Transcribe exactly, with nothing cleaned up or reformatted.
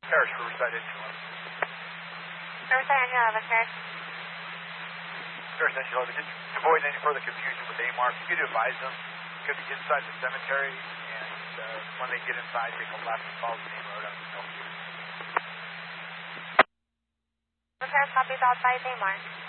Parish, Riverside, engine eleven. Riverside, engine eleven, Parish. Parish, engine eleven. Just to avoid any further confusion with A-Mark, you could advise them, it's going to be inside the cemetery, and uh, when they get inside, take a left and follow the main road out to Milford. Parish, copies outside A-Mark.